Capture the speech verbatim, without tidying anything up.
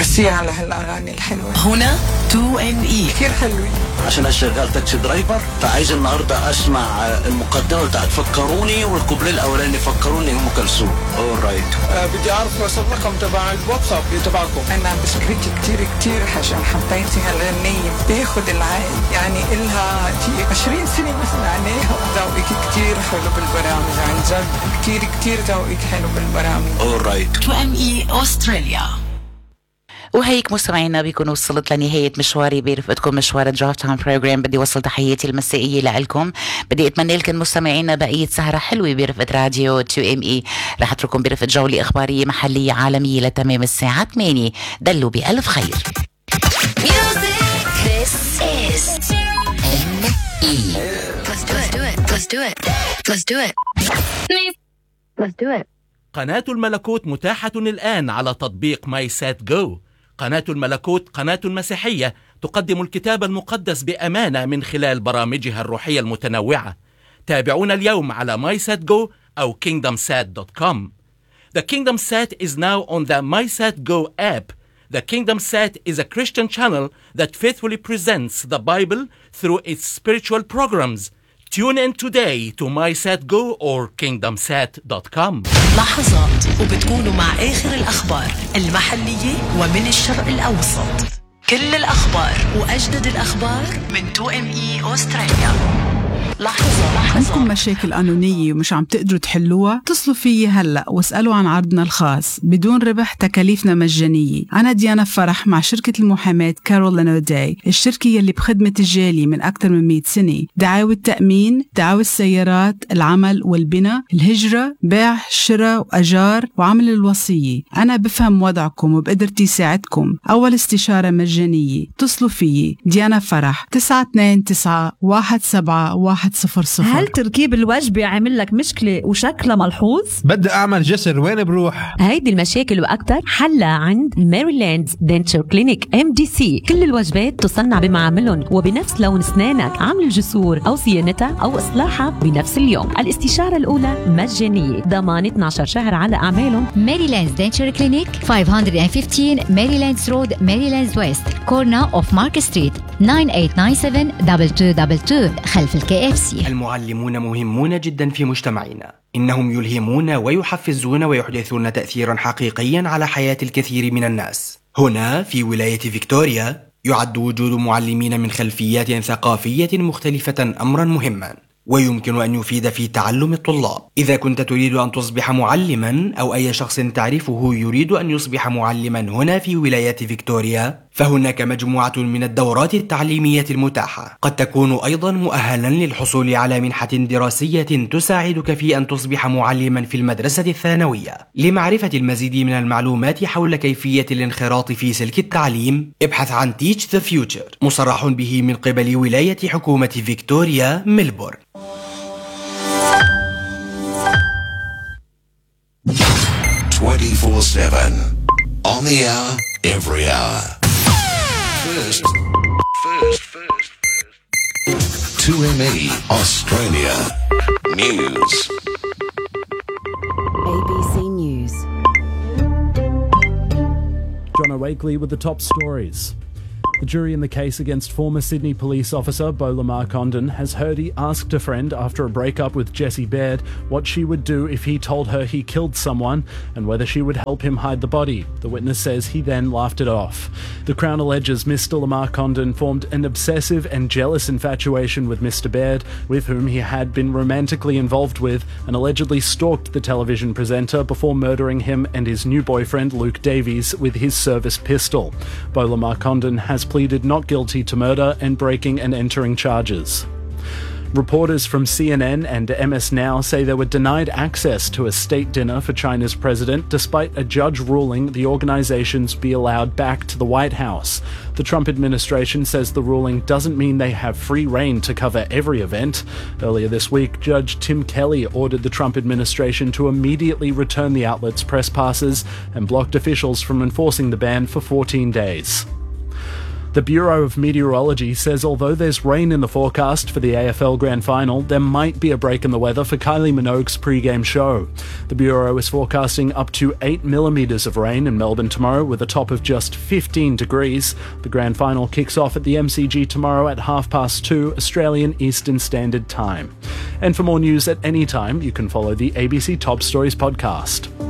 ميرسي على هالأغاني الحلوة. هنا تو إم إي كتير حلوين. عشان أشتغل تاكسي درايفر فعايز النهاردة أسمع المقدمة بتاعت فكروني والكوبليه الأولاني فكروني أم كلثوم. أول رايت. أه بدي أعرف بس الرقم تبع الواتساب تبعكم. أنا بشكرك كتير كتير عشان حبيتي هالغنية بياخد العين، يعني إلها عشرين سنة مثلا عليها. ذوقك كتير حلو بالبرامج عن جد، كتير كتير ذوقك حلو بالبرامج. أول رايت. تو إم إي أستراليا. وهيك مستمعينا بيكون وصلت لنهاية مشواري برفقتكم مشوار درايف تايم بروجرام. بدي وصل تحياتي المسائية لكم. بدي اتمنى لكم مستمعينا بقية سهرة حلوة برفقة راديو تو ام اي. رح اترككم برفقة جولة اخبارية محلية عالمية لتمام الساعة ثمانية. دلوا بألف خير. This is ام اي. Let's do it. Let's do it. Let's do it. Let's do it. قناة الملكوت متاحة الآن على تطبيق ماي سات جو. قناة الملكوت قناة مسيحية تقدم الكتاب المقدس بأمانة من خلال برامجها الروحية المتنوعة. تابعونا اليوم على ماي سات جو أو كينغدم سات دوت كوم. The Kingdom Sat is now on the MySatGo app. The Kingdom Sat is a Christian channel that faithfully presents the Bible through its spiritual programs. Tune in today to MySatGo or kingdom sat dot com. لحظات وبتكونوا مع آخر الأخبار المحلية ومن الشرق الأوسط. كل الأخبار وأجدد الأخبار من تو إم إي أستراليا. لحظة لحظة. عندكم مشاكل قانونية ومش عم تقدروا تحلوها؟ اتصلوا فيي هلأ واسألوا عن عرضنا الخاص بدون ربح، تكاليفنا مجانية. أنا ديانا فرح مع شركة المحاماة كارولين أوداي، الشركة يلي بخدمة الجالية من أكثر من مئة سنة. دعاوى التأمين، دعاوى السيارات، العمل والبناء، الهجرة، بيع، شراء وأجار وعمل الوصية. أنا بفهم وضعكم وبقدرتي ساعدكم. أول استشارة مجانية. اتصلوا فيي ديانا فرح تسعة اثنين تسعة واحد سبعة واحد صفر صفر. هل تركيب الوجبة عامل لك مشكلة وشكلها ملحوظ؟ بدي أعمل جسر، وين بروح؟ هيدي المشاكل وأكتر حلها عند ماريلاند دنتشر كلينيك ام دي سي. كل الوجبات تصنع بمعاملهم وبنفس لون أسنانك. عمل الجسور أو صيانتها أو إصلاحها بنفس اليوم. الاستشارة الأولى مجانية، ضمان اثني عشر شهر على أعمالهم. ماريلاند دنتشر كلينيك خمسمية وخمستاشر ماريلاند رود، ماريلاند ويست، كورنا اوف مارك ستريت، تسعة ثمانية تسعة سبعة اثنين اثنين اثنين اثنين خلف الكي اف سي. المعلمون مهمون جدا في مجتمعنا. إنهم يلهمون ويحفزون ويحدثون تأثيرا حقيقيا على حياة الكثير من الناس. هنا في ولاية فيكتوريا يعد وجود معلمين من خلفيات ثقافية مختلفة أمرا مهما، ويمكن أن يفيد في تعلم الطلاب. إذا كنت تريد أن تصبح معلما أو أي شخص تعرفه يريد أن يصبح معلما هنا في ولاية فيكتوريا، فهناك مجموعة من الدورات التعليمية المتاحة. قد تكون أيضا مؤهلا للحصول على منحة دراسية تساعدك في أن تصبح معلما في المدرسة الثانوية. لمعرفة المزيد من المعلومات حول كيفية الانخراط في سلك التعليم، ابحث عن Teach the Future، مصرح به من قبل ولاية حكومة فيكتوريا ميلبورن. twenty-four seven on the hour, every hour. First, first, first, first. two M E Australia News. A B C News. John Wakely with the top stories. The jury in the case against former Sydney police officer Bolamar Condon has heard he asked a friend after a breakup with Jessie Baird what she would do if he told her he killed someone and whether she would help him hide the body. The witness says he then laughed it off. The Crown alleges Mister Lamar Condon formed an obsessive and jealous infatuation with Mister Baird, with whom he had been romantically involved with, and allegedly stalked the television presenter before murdering him and his new boyfriend Luke Davies with his service pistol. Bolamar Condon has pleaded not guilty to murder and breaking and entering charges. Reporters from C N N and M S Now say they were denied access to a state dinner for China's president despite a judge ruling the organizations be allowed back to the White House. The Trump administration says the ruling doesn't mean they have free rein to cover every event. Earlier this week, Judge Tim Kelly ordered the Trump administration to immediately return the outlet's press passes and blocked officials from enforcing the ban for fourteen days. The Bureau of Meteorology says although there's rain in the forecast for the A F L Grand Final, there might be a break in the weather for Kylie Minogue's pre-game show. The Bureau is forecasting up to eight millimetres of rain in Melbourne tomorrow with a top of just fifteen degrees. The Grand Final kicks off at the M C G tomorrow at half past two Australian Eastern Standard Time. And for more news at any time, you can follow the A B C Top Stories podcast.